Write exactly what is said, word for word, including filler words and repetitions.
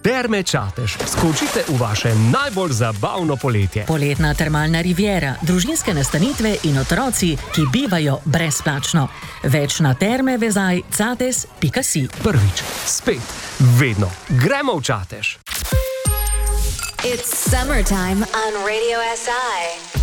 Terme Čatež. Skočite v vaše najbolj zabavno poletje. Poletna termalna riviera, družinske nastanitve in otroci, ki bivajo brezplačno. Več na terme vezaj cates pika si. Prvič, spet, vedno. Gremo v Čatež. It's summertime on Radio S I.